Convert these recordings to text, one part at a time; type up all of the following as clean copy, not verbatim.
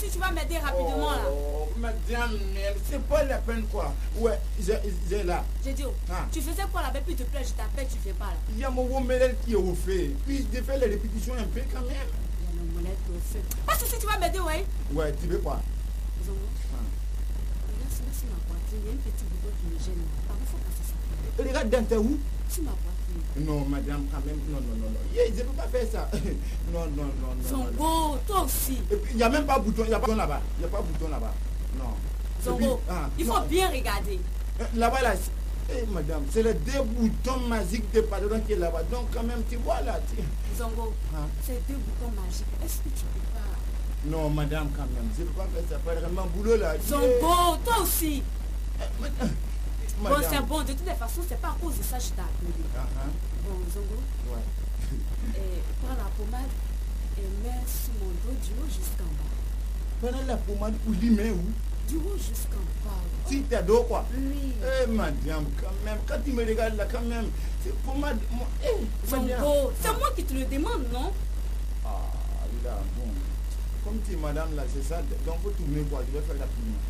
si tu vas m'aider rapidement là. Oh, madame, c'est pas la peine quoi. Ouais, j'ai là. J'ai dit, tu faisais quoi là-bas, puis te plaît, je t'appelle, tu fais pas là. Il y a mon Womelette qui est au fait. Puis je fais les répétitions un peu quand même. Il y a mon Womelette qui est au fait. Parce que si tu vas m'aider, ouais. Ouais, tu veux quoi? Zongo. Laisse ma poitrine, il y a une petite bouton qui me gêne. Pardon, faut passer ça. Regarde dans ta où? Sur ma poitrine. Non, madame, quand même, non. Je ne peux pas faire ça. Non. Zongo, toi aussi. Et puis, il n'y a même pas de bouton, il n'y a pas de bouton là-bas. Il n'y a pas de bouton là-bas. Non. Zongo, il faut bien regarder. Là-bas, là, madame, c'est les deux boutons magiques de patron qui est là-bas. Donc, quand même, tu vois là. Zongo, c'est deux boutons magiques. Est-ce que tu peux pas? Non, madame, quand même, je ne peux pas faire ça. Pas vraiment boulot là. Zongo, toi aussi. Bon, madame. c'est bon, de toutes les façons, c'est pas à cause de ça que je t'ai appelé. Bon, Zongo, prends la pommade et mets sur mon dos du haut jusqu'en bas. Prends la pommade où il met où? Du haut jusqu'en bas. Si t'as dos quoi? Oui. Madame, quand même, quand tu me regardes là, quand même, c'est pommade. Zongo, c'est moi qui te le demande, non? Ah, là, bon. Comme tu es madame là, c'est ça, donc faut tourner quoi? Je vais faire rapidement.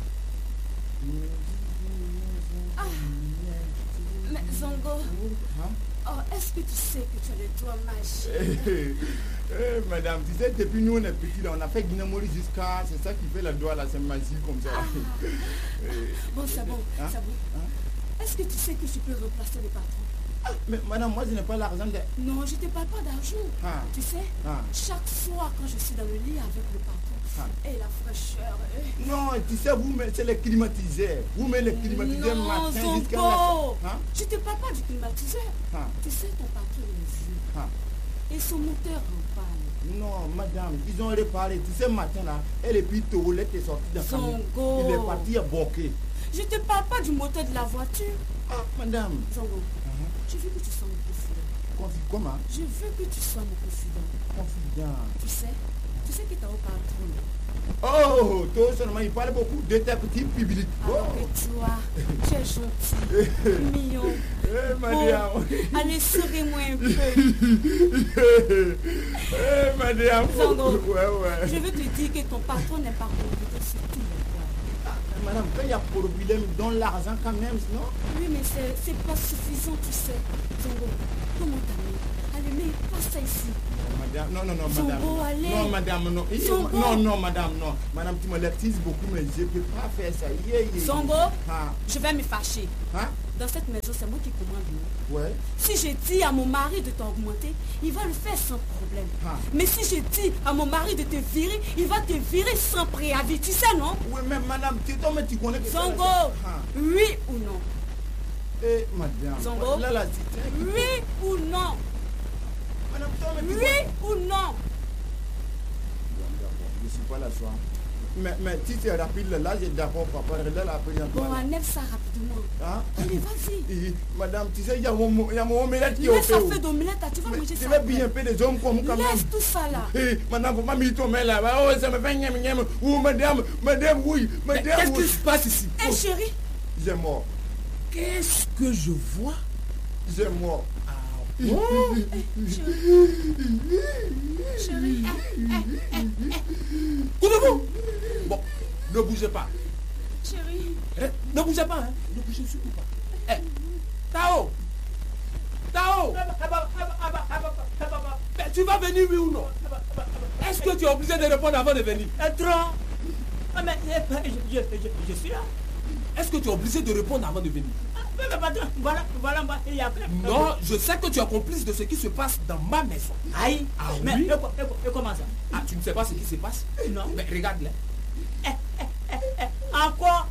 Mais Zongo, est-ce que tu sais que tu as le doigt magique? Madame, tu sais, depuis nous on est petits là, on a fait Guinée-Mori jusqu'à, c'est ça qui fait le doigt là, c'est magique comme ça. Bon, c'est bon, c'est bon. Est-ce que tu sais que tu peux remplacer le patron? Mais madame, moi je n'ai pas l'argent de... Non, je ne te parle pas d'argent. Tu sais, chaque soir quand je suis dans le lit avec le patron, et la fraîcheur. Non, tu sais, vous, c'est les climatiseurs. Vous mettez les climatiseurs matin jusqu'à la... Je ne te parle pas du climatiseur. Tu sais, ton patron est vieux. Et son moteur en panne. Non, madame, ils ont réparé. Tu sais, matin là, et puis Tourolette est sorti dans Zongo. Il est parti à Boquet. Je ne te parle pas du moteur de la voiture. Madame. Zongo, je veux que tu sois mon confident. Comment? Je veux que tu sois mon confident. Confident. Tu sais que tu as au patron. Oh, toi seulement, il parle beaucoup de tes petits publics. Alors que toi, tu es gentil, mignon. Madame. Allez, souris-moi un peu. Madame. Zongo, ouais. je veux te dire que ton patron n'est pas compétent sur tous les points. Madame, quand il y a problème, donne l'argent quand même, non? Oui, mais c'est pas suffisant, tu sais. Zongo, comment t'as mis? Allez, mais passe ça ici. Madame, non, madame. Zongo, allez. Non, madame, non. Zongo. Non, madame, non. Madame, tu me l'actises beaucoup, mais je ne peux pas faire ça. Zongo, je vais me fâcher. Dans cette maison, c'est moi qui commande. Ouais. Si je dis à mon mari de t'augmenter, il va le faire sans problème. Mais si je dis à mon mari de te virer, il va te virer sans préavis. Tu sais, non? Oui, mais madame, tu connais que Zongo, oui ou non? Madame. Zongo, là, oui ou non? Madame, oui ou non? Je ne suis pas là soir. Mais si c'est rapide, là, j'ai d'accord, papa. Bon, enlève ça rapidement. Allez, vas-y. Madame, tu sais, il y a mon omelette qui est au fait. Laisse ça fait d'omelette, tu vas manger ça. Je vais bien un peu des hommes comme quand même. Laisse tout ça là. Madame, faut pas mettre ton mail là. Oh, ça me fait niam. Oh, madame, oui. Madame, qu'est-ce qui se passe ici? Chérie. J'ai mort. Qu'est-ce que je vois? J'ai mort. Oh. Chérie. Coudez-vous. Bon, ne bougez pas. Chérie. Ne bougez pas, hein. Ne bougez surtout pas. Tao. Tu vas venir, oui ou non? Est-ce que tu es obligé de répondre avant de venir? Mais je suis là. Est-ce que tu es obligé de répondre avant de venir? Mais patron, voilà, il y a... Non, je sais que tu es complice de ce qui se passe dans ma maison. Aïe. Mais oui? Et comment ça? Ah, tu ne sais pas ce qui se passe? Non. Mais regarde-le. Encore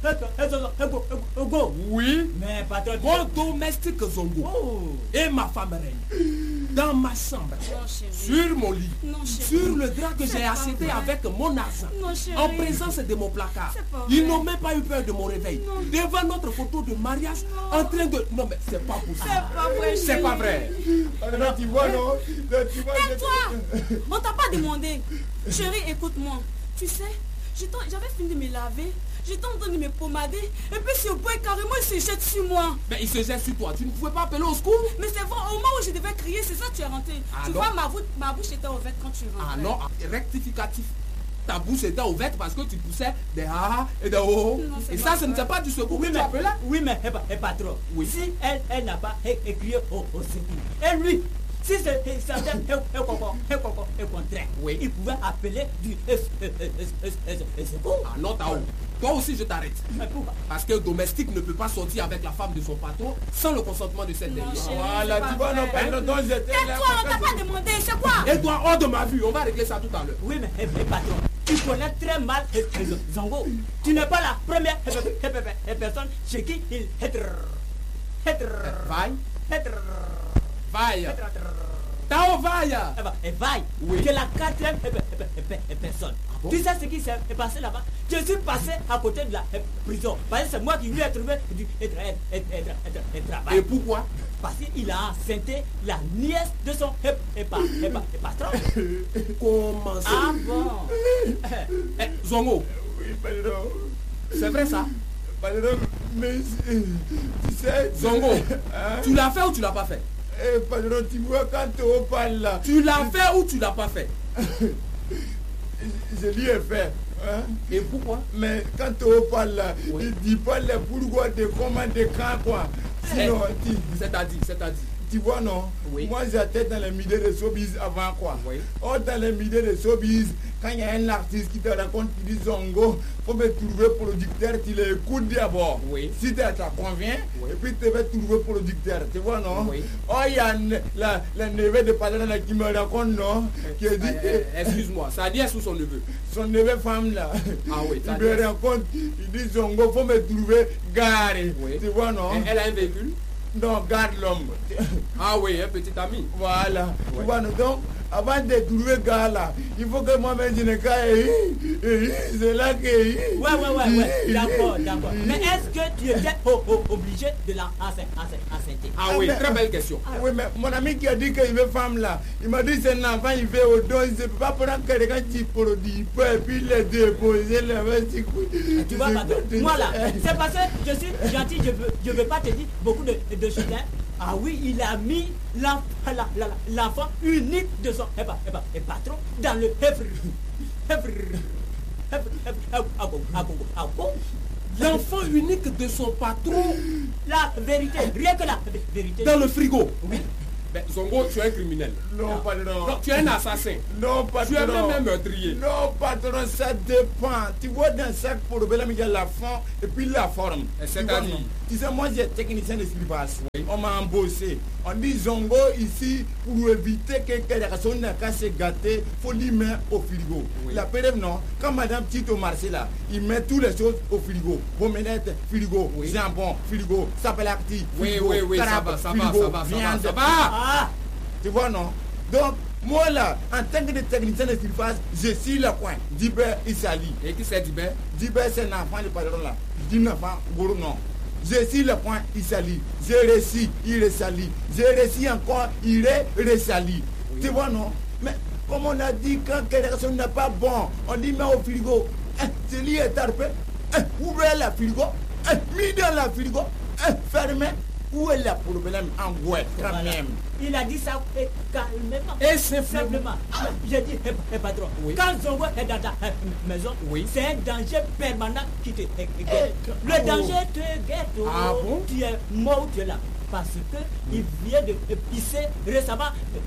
Oui. Mais patron... Mon domestique Zongo et ma femme règne dans ma chambre, sur mon lit, sur le drap que j'ai acheté avec mon argent, en présence de mon placard. Ils n'ont même pas eu peur de mon réveil. Devant notre photo de mariage, en train de... Non mais c'est pas possible. C'est pas vrai. C'est pas vrai. Là, tu vois, non? Tais-toi. On t'a pas demandé. Chérie, écoute-moi. Tu sais, j'avais fini de me laver. J'étais en train de me pommader. Et puis ce boy, carrément, il se jette sur moi. Mais il se jette sur toi. Tu ne pouvais pas appeler au secours? Mais c'est vrai, au moment où je devais crier, c'est ça que tu es rentré. Tu vois, ma bouche était ouverte quand tu es rentré. Ah non, rectificatif. ta bouche était ouverte parce que tu poussais des ah et des oh. Et ça, ce n'était pas du secours que tu appelais. Oui, mais patron, oui. Si elle n'a pas écrit au secours, et lui, si c'est un contraire, oui. Il pouvait appeler du secours. Ah non, Tao. Toi aussi, je t'arrête. Mais pourquoi? Parce que le domestique ne peut pas sortir avec la femme de son patron sans le consentement de cette dernière. Voilà, tu vois, non, pardon, j'étais là. Tais-toi, on t'a pas demandé, c'est quoi? Et toi, hors de ma vue, on va régler ça tout à l'heure. Oui, mais patron, tu connais très mal Zongo. Tu n'es pas la première personne chez qui il Vaille. Tao vaille. Et vaille. Oui. C'est la quatrième personne. Ah bon? Tu sais ce qui s'est passé là-bas? Je suis passé à côté de la prison. Parce que c'est moi qui lui ai trouvé du travail. Et pourquoi? Parce qu'il a enceinté la nièce de son patron. Comment ça? Ah bon? Zongo. Oui, pardon. C'est vrai ça? Pardon, mais tu sais... Zongo, hein? Tu l'as fait ou tu l'as pas fait? Pardon, tu vois, quand on parle là... Tu l'as fait ou tu l'as pas fait? Je lui ai fait. Hein? Et pourquoi? Mais quand on parle là, oui. Il dit pas le pourquoi de comment de quand quoi. Sinon, c'est-à-dire. Tu vois non? Oui. Moi j'étais dans les milieux de showbiz avant quoi. Oui. Oh, dans les milieux de showbiz, quand il y a un artiste qui te raconte, qui dit Zongo, faut me trouver producteur, tu l'écoutes d'abord. Oui. Si ça convient, oui. Et puis tu vas trouver producteur. Tu vois non? Oui. Oh, il y a la neveu de Padron là qui me raconte non? Qui a dit excuse-moi, sa nièce ou son neveu? Son neveu femme là. Ah oui, il me raconte, il dit Zongo, faut me trouver gare. Oui. Tu vois non? Elle a un véhicule? Non, garde l'homme. Ah oui, un petit ami. Voilà. Ouais. Tu vois, donc, avant de trouver gars là, il faut que moi-même je ne caille. C'est là que... Ouais. D'accord. Mais est-ce que tu étais obligé de la enceinte? Ah oui, mais, très belle question. Oui, mais mon ami qui a dit qu'il veut femme là, il m'a dit c'est un enfant, il veut au don, il ne peut pas prendre quelqu'un qui produit pas et puis le déposer, le mettre. Tu vois, moi là, c'est parce que je suis gentil, je veux pas te dire beaucoup de choses. Hein. Ah oui, il a mis l'enfant unique de son patron dans le L'enfant unique de son patron. La vérité, rien que la vérité. Dans le frigo. Oui. Ben, Zongo, tu es un criminel. Non, patron. Non, tu es un assassin. Non, patron. Tu es même un meurtrier. Non, patron, ça dépend. Tu vois, dans chaque problème, il y a la fond et puis la forme. C'est-à-dire? Tu sais, moi, j'ai technicien de slipage. Oui. On m'a embauché. On dit Zongo ici, pour éviter que quelqu'un n'a qu'à se gâter, il faut lui mettre au frigo. Oui. La période, non. Quand madame Tito Marché là, il met toutes les choses au frigo. Boménette, frigo. Oui. Jambon, frigo. Sapelacti, frigo. Oui, carabe, ça viande. va. Ah, tu vois, non? Donc, moi là, en tant que technicien de surface, je suis le coin. Dibé Isali. Et qui c'est Dibé? Dibé, c'est un enfant de patron là. Je dis un enfant, gros non. Je suis le coin Isali. Je réussis, il resali. Je réussis encore, il resali. Oui. Tu vois, non? Mais comme on a dit, quand quelque chose n'est pas bon, on dit mais au frigo. Celui est tarpé. Ouvrez la frigo. Mis dans la frigo. Fermez. Où est le problème en Gouet quand même? Il a dit ça calmement. Et simplement. J'ai dit, patron, oui. Quand Zongo est dans ta maison, oui. C'est un danger permanent qui te guette. Le danger te guette. Ah bon? Tu es mort, tu es là. Parce que il vient de pisser récemment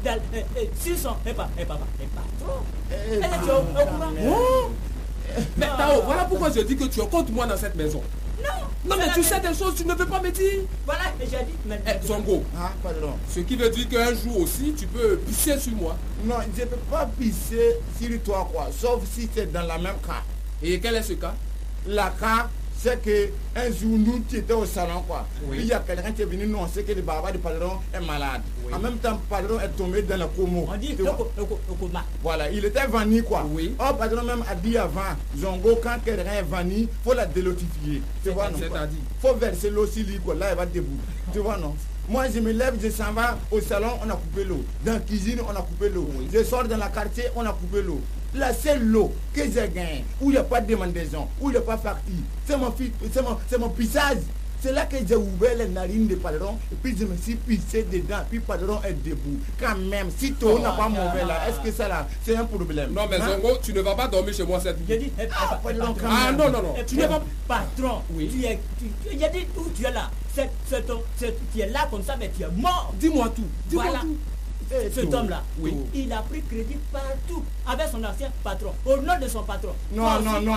sur son patron. Elle est au courant. Mais Tao, voilà pourquoi je dis que tu es contre moi dans cette maison. Non, mais tu sais des choses, tu ne veux pas me dire. Voilà, j'ai dit. Zongo, pardon. Ce qui veut dire qu'un jour aussi, tu peux pisser sur moi. Non, je ne peux pas pisser sur toi, quoi. Sauf si c'est dans la même cas. Et quel est ce cas? La cas, c'est qu'un jour, nous, tu étais au salon, quoi. Oui. Puis il y a quelqu'un qui est venu nous annoncer que le baba du patron est malade. Oui. En même temps, le patron est tombé dans le coma. On dit le coma. Voilà, il était vanni, quoi. Oui. Oh, le patron même a dit avant, Zongo, quand quelqu'un est vanni, il faut la délotifier. Tu vois, non? C'est-à-dire? Il faut verser l'eau sur lui, quoi. Là, il va debout. Tu vois, non? Moi, je me lève, je s'en vais au salon, on a coupé l'eau. Dans la cuisine, on a coupé l'eau. Oui. Je sors dans la quartier, on a coupé l'eau. La seule eau que j'ai gagnée, où il n'y a pas de demandaison, où il n'y a pas facture, c'est mon pissage. C'est là que j'ai ouvert les narines de Padron et puis je me suis pissé dedans. Puis Padron est debout. Quand même, si toi n'a pas mauvais là, est-ce que ça là, c'est un problème? Non, mais Zongo, tu ne vas pas dormir chez moi cette nuit. J'ai dit, Padron, quand Ah même. non, non, non. tu n'es pas patron. Oui. J'ai dit où tu es là. Tu es là comme ça, mais tu es mort. Dis-moi tout. Dis-moi Voilà. tout. Cet homme-là, Oui. il a pris crédit partout avec son ancien patron, au nom de son patron. Non,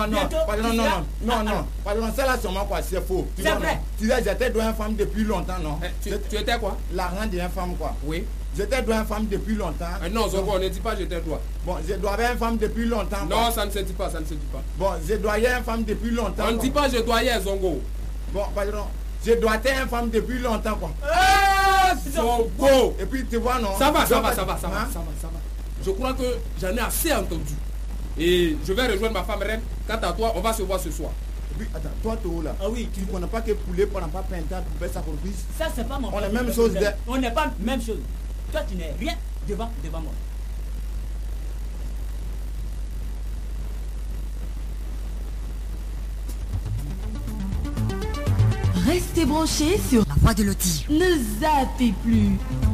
Pardon, ça là, c'est moi quoi, c'est faux. C'est vrai. Tu sais, j'étais dans une femme depuis longtemps, non? Tu étais quoi? L'argent d'une femme, quoi. Oui. J'étais dans une femme depuis longtemps. Non, Zongo, on ne dit pas j'étais toi. Bon, je dois une femme depuis longtemps. Non, quoi. ça ne se dit pas, ça ne se dit pas. Bon, je doyais une femme depuis longtemps. On ne dit pas je doyais, Zongo. Bon, pardon. Je dois être une femme depuis longtemps, quoi. Zongo! Et puis, tu vois, non? Ça va. Hein? Je crois que j'en ai assez entendu. Et je vais rejoindre ma femme reine. Quant à toi, on va se voir ce soir. Et puis, attends, toi, tu es où là? Ah oui, Tu ne connais pas que poulet pour ne pas peindre pour faire sacrifice? ça c'est pas mon On est problème. même chose. On n'est pas même chose. Toi tu n'es rien devant moi. Restez branchés sur La Voix de Loti. Ne zappez plus.